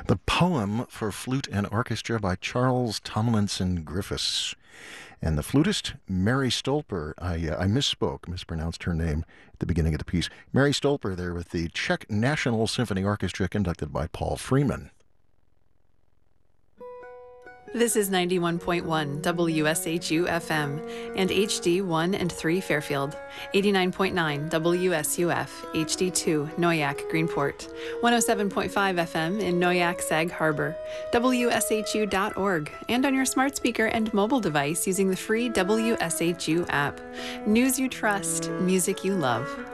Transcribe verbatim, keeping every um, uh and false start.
The Poem for Flute and Orchestra by Charles Tomlinson Griffiths. And the flutist, Mary Stolper. I, uh, I misspoke, mispronounced her name at the beginning of the piece. Mary Stolper there with the Czech National Symphony Orchestra conducted by Paul Freeman. This is ninety-one point one W S H U F M and H D one and three Fairfield, eighty-nine point nine W S U F, H D two Noyak Greenport, one oh seven point five F M in Noyak Sag Harbor, W S H U dot org, and on your smart speaker and mobile device using the free W S H U app. News you trust, music you love.